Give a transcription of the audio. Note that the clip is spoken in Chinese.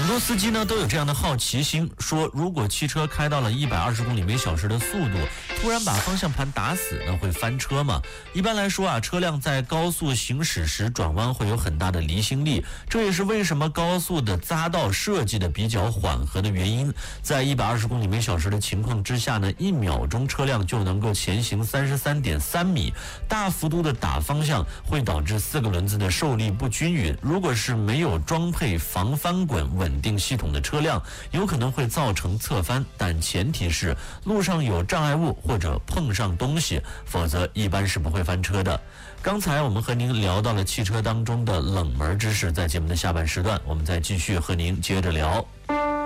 很多司机呢都有这样的好奇心，说如果汽车开到了120公里每小时的速度，突然把方向盘打死，那会翻车吗？一般来说啊，车辆在高速行驶时转弯会有很大的离心力，这也是为什么高速的匝道设计的比较缓和的原因。在120公里每小时的情况之下呢，1秒钟车辆就能够前行33.3米，大幅度的打方向会导致4个轮子的受力不均匀。如果是没有装配防翻滚稳定系统的车辆，有可能会造成侧翻，但前提是路上有障碍物或者碰上东西，否则一般是不会翻车的。刚才我们和您聊到了汽车当中的冷门知识，在节目的下半时段，我们再继续和您接着聊。